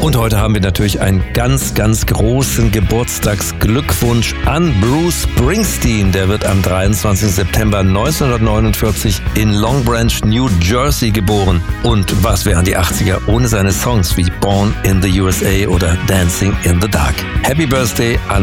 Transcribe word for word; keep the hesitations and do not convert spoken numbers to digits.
Und heute haben wir natürlich einen ganz, ganz großen Geburtstagsglückwunsch an Bruce Springsteen. Der wird am dreiundzwanzigsten September neunzehnhundertneunundvierzig in Long Branch, New Jersey geboren. Und was wären die achtziger ohne seine Songs wie Born in the U S A oder Dancing in the Dark? Happy Birthday an